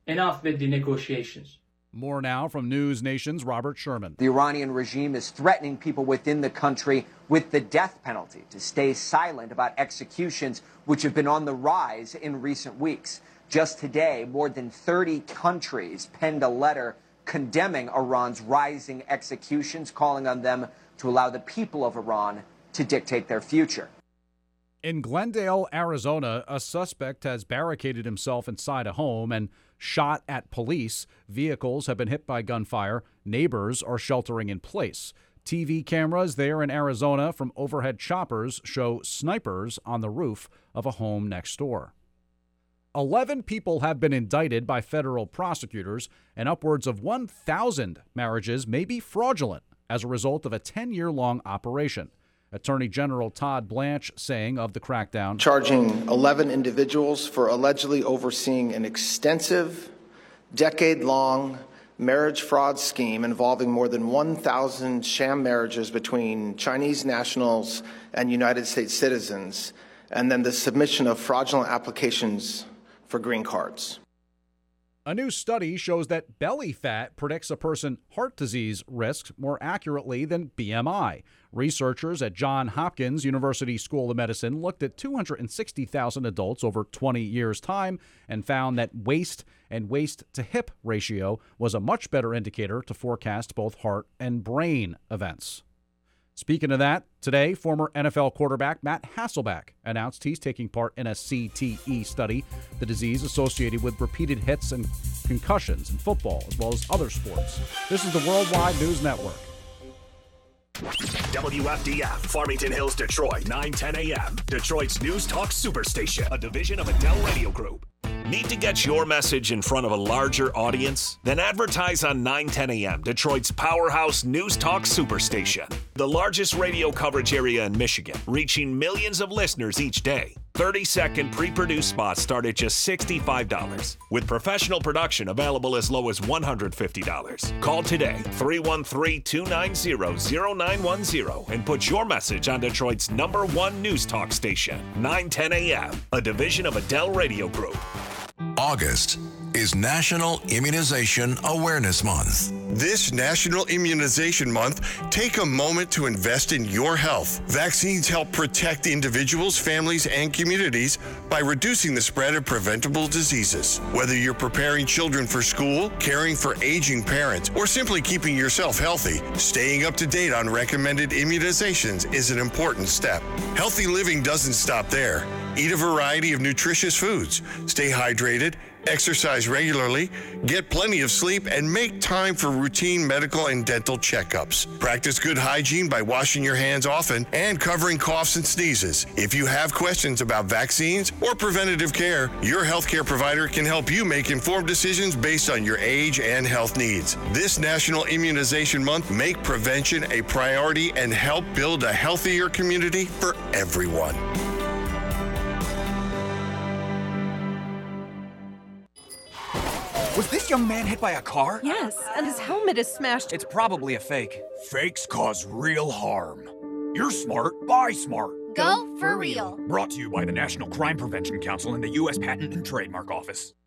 enough with the negotiations. More now from News Nation's Robert Sherman. The Iranian regime is threatening people within the country with the death penalty to stay silent about executions, which have been on the rise in recent weeks. Just today, more than 30 countries penned a letter condemning Iran's rising executions, calling on them to allow the people of Iran to dictate their future. In Glendale, Arizona, a suspect has barricaded himself inside a home and shot at police. Vehicles have been hit by gunfire. Neighbors are sheltering in place. TV cameras there in Arizona from overhead choppers show snipers on the roof of a home next door. 11 people have been indicted by federal prosecutors, and upwards of 1,000 marriages may be fraudulent as a result of a 10-year-long operation. Attorney General Todd Blanche saying of the crackdown, charging 11 individuals for allegedly overseeing an extensive, decade-long marriage fraud scheme involving more than 1,000 sham marriages between Chinese nationals and United States citizens, and then the submission of fraudulent applications for green cards. A new study shows that belly fat predicts a person's heart disease risk more accurately than BMI. Researchers at Johns Hopkins University School of Medicine looked at 260,000 adults over 20 years' time and found that waist and waist-to-hip ratio was a much better indicator to forecast both heart and brain events. Speaking of that, today, former NFL quarterback Matt Hasselbeck announced he's taking part in a CTE study, the disease associated with repeated hits and concussions in football, as well as other sports. This is the Worldwide News Network. WFDF, Farmington Hills, Detroit, 9:10 a.m. Detroit's News Talk Superstation, a division of Adele Radio Group. Need to get your message in front of a larger audience? Then advertise on 9:10 a.m., Detroit's powerhouse News Talk Superstation. The largest radio coverage area in Michigan, reaching millions of listeners each day. 30-second pre-produced spots start at just $65, with professional production available as low as $150. Call today, 313-290-0910, and put your message on Detroit's #1 News Talk station, 9:10 a.m., a division of Adele Radio Group. August is National Immunization Awareness Month. This National Immunization Month, take a moment to invest in your health. Vaccines help protect individuals, families, and communities by reducing the spread of preventable diseases. Whether you're preparing children for school, caring for aging parents, or simply keeping yourself healthy, staying up to date on recommended immunizations is an important step. Healthy living doesn't stop there. Eat a variety of nutritious foods, stay hydrated, exercise regularly, get plenty of sleep, and make time for routine medical and dental checkups. Practice good hygiene by washing your hands often and covering coughs and sneezes. If you have questions about vaccines or preventative care, your healthcare provider can help you make informed decisions based on your age and health needs. This National Immunization Month, make prevention a priority and help build a healthier community for everyone. Was this young man hit by a car? Yes, and his helmet is smashed. It's probably a fake. Fakes cause real harm. You're smart, buy smart. Go for real. Brought to you by the National Crime Prevention Council and the U.S. Patent and Trademark Office.